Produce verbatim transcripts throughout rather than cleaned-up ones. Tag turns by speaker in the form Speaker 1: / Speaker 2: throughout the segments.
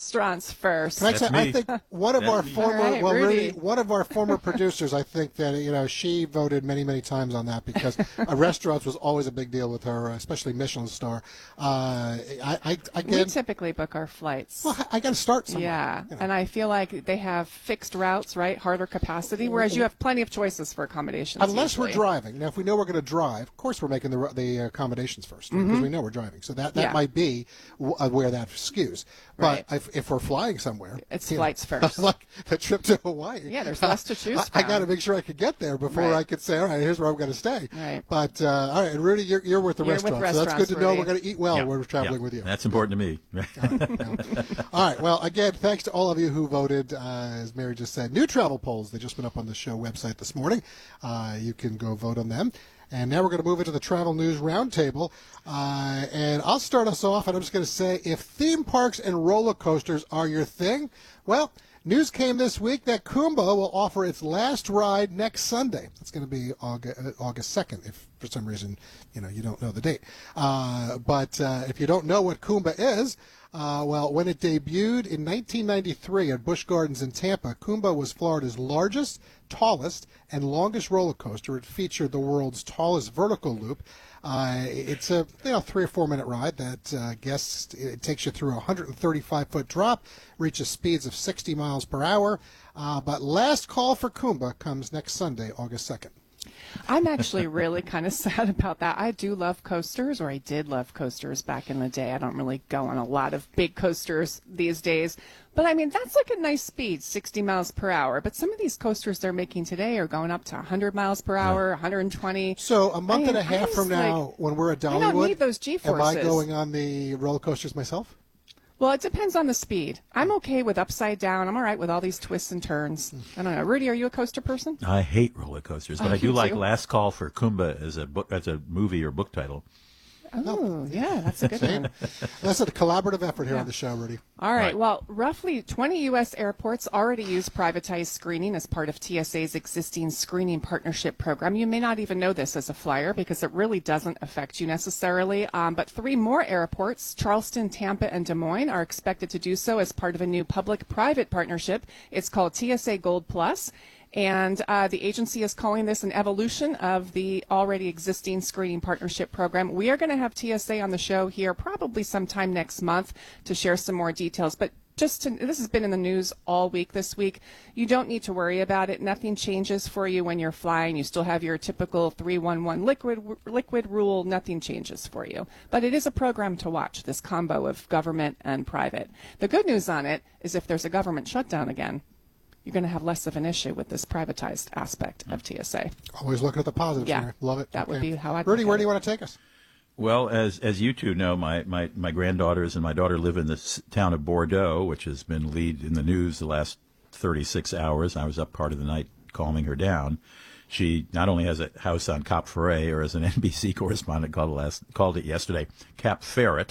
Speaker 1: restaurants first.
Speaker 2: Can I, say, I think one of
Speaker 3: That's
Speaker 2: our
Speaker 3: me.
Speaker 2: former,
Speaker 1: All right,
Speaker 2: well,
Speaker 1: Rudy.
Speaker 2: really, one of our former producers, I think that you know she voted many, many times on that because uh, restaurants was always a big deal with her, especially Michelin star. Uh, I, I,
Speaker 1: We
Speaker 2: again,
Speaker 1: typically book our flights.
Speaker 2: well, I got to start somewhere.
Speaker 1: Yeah,
Speaker 2: you know.
Speaker 1: and I feel like they have fixed routes, right? Harder capacity, whereas you have plenty of choices for accommodations.
Speaker 2: Unless we're
Speaker 1: usually.
Speaker 2: driving. Now, if we know we're going to drive, of course we're making the the accommodations first because
Speaker 1: Mm-hmm.
Speaker 2: we know we're driving. So that, that
Speaker 1: Yeah.
Speaker 2: might be w- uh, where that skews. But
Speaker 1: Right.
Speaker 2: if, if we're flying somewhere,
Speaker 1: It's
Speaker 2: you know,
Speaker 1: flights first.
Speaker 2: like the trip to Hawaii.
Speaker 1: Yeah, there's less to choose
Speaker 2: I, I
Speaker 1: from.
Speaker 2: got to make sure I could get there before
Speaker 1: Right.
Speaker 2: I could say, all right, here's where I'm going to stay.
Speaker 1: Right.
Speaker 2: But uh, all right, and Rudy, you're, you're with the
Speaker 1: You're with
Speaker 2: restaurant, so that's good
Speaker 1: restaurants,
Speaker 2: to know.
Speaker 1: Rudy.
Speaker 2: We're going to eat well
Speaker 3: Yeah,
Speaker 2: when we're traveling
Speaker 3: yeah.
Speaker 2: with you.
Speaker 3: That's important to me.
Speaker 2: All right. Well, again, thanks to all of you who voted. Uh, as Mary just said, new travel polls. They just went up on the show website this morning. Uh, you can go vote on them. And now we're going to move into the travel news roundtable. Uh, and I'll start us off, and I'm just going to say, if theme parks and roller coasters are your thing, well, news came this week that Kumba will offer its last ride next Sunday. It's going to be August, uh, August second, if for some reason you know you don't know the date. Uh, but uh, if you don't know what Kumba is, uh, well, when it debuted in nineteen ninety-three at Busch Gardens in Tampa, Kumba was Florida's largest, tallest, and longest roller coaster. It featured the world's tallest vertical loop. Uh, it's a you know three or four minute ride that uh, guests. It takes you through a one hundred thirty-five foot drop, reaches speeds of sixty miles per hour. Uh, but last call for Kumba comes next Sunday, August second.
Speaker 1: I'm actually really kind of sad about that. I do love coasters, or I did love coasters back in the day. I don't really go on a lot of big coasters these days. But, I mean, that's like a nice speed, sixty miles per hour. But some of these coasters they're making today are going up to one hundred miles per hour, one hundred twenty.
Speaker 2: So a month
Speaker 1: I mean,
Speaker 2: and a half
Speaker 1: I
Speaker 2: from
Speaker 1: was
Speaker 2: now,
Speaker 1: like,
Speaker 2: when we're at
Speaker 1: I
Speaker 2: Dollywood,
Speaker 1: don't need those
Speaker 2: am I
Speaker 1: G-forces.
Speaker 2: going on the roller coasters myself?
Speaker 1: Well, it depends on the speed. I'm okay with upside down. I'm all right with all these twists and turns. I don't know. Rudy, are you a coaster person?
Speaker 3: I hate roller coasters, but
Speaker 1: Oh,
Speaker 3: I do
Speaker 1: you
Speaker 3: like
Speaker 1: do?
Speaker 3: Last Call for Kumba as a book, as a movie or book title.
Speaker 1: Oh, yeah, that's a good one.
Speaker 2: That's a collaborative effort here
Speaker 1: Yeah.
Speaker 2: on the show, Rudy.
Speaker 1: All right.
Speaker 3: Right.
Speaker 1: Well, roughly twenty U S airports already use privatized screening as part of T S A's existing screening partnership program. You may not even know this as a flyer because it really doesn't affect you necessarily. Um, but three more airports, Charleston, Tampa, and Des Moines, are expected to do so as part of a new public-private partnership. It's called T S A Gold Plus. And uh, the agency is calling this an evolution of the already existing screening partnership program. We are going to have T S A on the show here probably sometime next month to share some more details. But just to, this has been in the news all week this week. You don't need to worry about it. Nothing changes for you when you're flying. You still have your typical three one one liquid liquid rule. Nothing changes for you. But it is a program to watch, this combo of government and private. The good news on it is if there's a government shutdown again, you're going to have less of an issue with this privatized aspect of T S A.
Speaker 2: Always looking at the positives.
Speaker 1: Yeah.
Speaker 2: Mary. Love it.
Speaker 1: That would be how I'd
Speaker 2: Rudy,
Speaker 1: look
Speaker 2: where
Speaker 1: at
Speaker 2: do you
Speaker 1: it.
Speaker 2: want to take us?
Speaker 3: Well, as as you two know, my, my, my granddaughters and my daughter live in the s- town of Bordeaux, which has been lead in the news the last thirty-six hours. I was up part of the night calming her down. She not only has a house on Cap Ferret, or as an N B C correspondent called it, last, called it yesterday, Cap Ferret.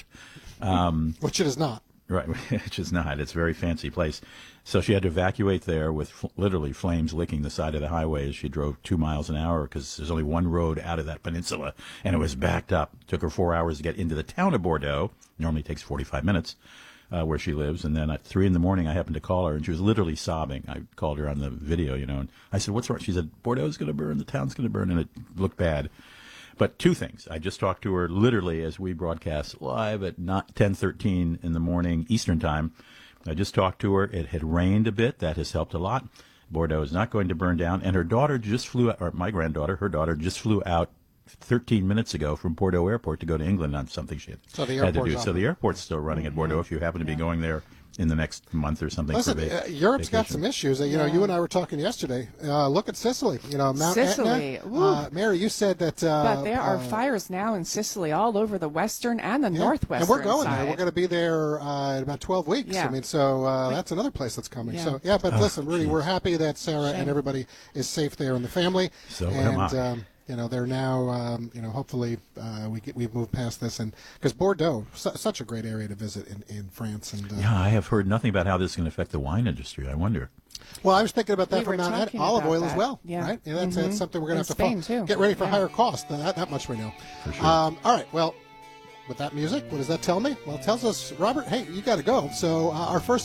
Speaker 3: Um,
Speaker 2: Which it is not.
Speaker 3: Right, which is not. It's a very fancy place. So she had to evacuate there with f- literally flames licking the side of the highway as she drove two miles an hour because there's only one road out of that peninsula, and it was backed up. Took her four hours to get into the town of Bordeaux. Normally takes forty-five minutes uh, where she lives. And then at three in the morning, I happened to call her, and she was literally sobbing. I called her on the video, you know, and I said, "What's wrong?" She said, "Bordeaux's going to burn. The town's going to burn," and it looked bad. But two things. I just talked to her literally as we broadcast live at ten thirteen in the morning Eastern time. I just talked to her. It had rained a bit. That has helped a lot. Bordeaux is not going to burn down. And her daughter just flew out, or my granddaughter, her daughter just flew out thirteen minutes ago from Bordeaux Airport to go to England on something she had,
Speaker 2: So the
Speaker 3: had to
Speaker 2: airport's
Speaker 3: do. So
Speaker 2: on.
Speaker 3: the airport's still running at Bordeaux if you happen to be going there in the next month or something.
Speaker 2: Listen,
Speaker 3: for va-
Speaker 2: uh, Europe's got
Speaker 3: vacation.
Speaker 2: some issues. Uh, you know,
Speaker 1: Yeah.
Speaker 2: you and I were talking yesterday. Uh, look at Sicily. You know, Mount
Speaker 1: Sicily.
Speaker 2: Etna.
Speaker 1: Ooh.
Speaker 2: Uh, Mary, you said that. Uh,
Speaker 1: But there are
Speaker 2: uh,
Speaker 1: fires now in Sicily all over the western and the
Speaker 2: yeah.
Speaker 1: northwestern
Speaker 2: And we're going
Speaker 1: side.
Speaker 2: there. We're going to be there uh, in about twelve weeks.
Speaker 1: Yeah.
Speaker 2: I mean, so uh, that's another place that's coming.
Speaker 1: Yeah.
Speaker 2: So, yeah, but listen, Rudy,
Speaker 3: geez.
Speaker 2: we're happy that Sarah
Speaker 1: Shame.
Speaker 2: and everybody is safe there in the family.
Speaker 3: So
Speaker 2: and,
Speaker 3: am I.
Speaker 2: Um, you know, they're now, um, you know, hopefully uh, we get, we've moved past this. And because Bordeaux, su- such a great area to visit in, in France. And uh,
Speaker 3: Yeah, I have heard nothing about how this is going to affect the wine industry. I wonder.
Speaker 2: Well, I was thinking about that
Speaker 1: We
Speaker 2: for
Speaker 1: were
Speaker 2: Mount Etna.
Speaker 1: talking
Speaker 2: Olive
Speaker 1: about
Speaker 2: oil as
Speaker 1: that.
Speaker 2: well,
Speaker 1: Yeah.
Speaker 2: right? Yeah, that's, that's
Speaker 1: Mhm.
Speaker 2: something we're going
Speaker 1: In
Speaker 2: to have to
Speaker 1: Spain,
Speaker 2: fo-
Speaker 1: too.
Speaker 2: get ready for
Speaker 1: Yeah.
Speaker 2: higher cost. That, that much we know.
Speaker 3: For sure.
Speaker 2: Um, all right, well, with that music, what does that tell me? Well, it tells us, Robert, hey, you got to go. So uh, our first